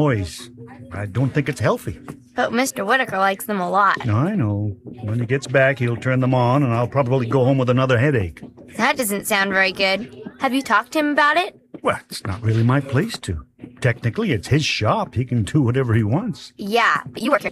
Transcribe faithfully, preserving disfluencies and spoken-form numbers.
noise. I don't think it's healthy. But Mister Whitaker likes them a lot. I know. When he gets back, he'll turn them on, and I'll probably go home with another headache. That doesn't sound very good. Have you talked to him about it? Well, it's not really my place to. Technically, it's his shop. He can do whatever he wants. Yeah, but you work here